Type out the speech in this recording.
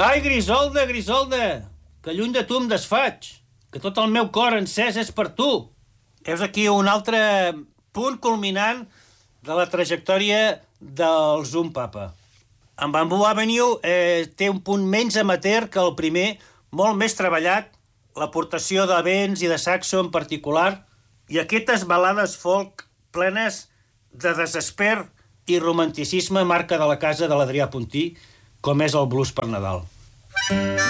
Ai, Grisolda, Grisolda, que lluny de tu em desfaig, que tot el meu cor encès és per tu. Heus aquí un altre punt culminant de la trajectòria del Zoom Papa. En Bamboo Avenue té un punt menys amateur que el primer, molt més treballat, l'aportació de vents i de saxo en particular, i aquestes balades folk plenes de desesper i romanticisme marca de la casa de l'Adrià Puntí, com és el blues per Nadal.